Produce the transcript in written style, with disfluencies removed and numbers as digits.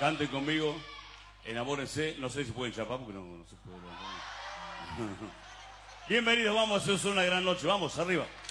Canten conmigo, enamórense. No sé si pueden chapar porque no se puede. Bienvenidos, vamos, eso es una gran noche. Vamos, arriba.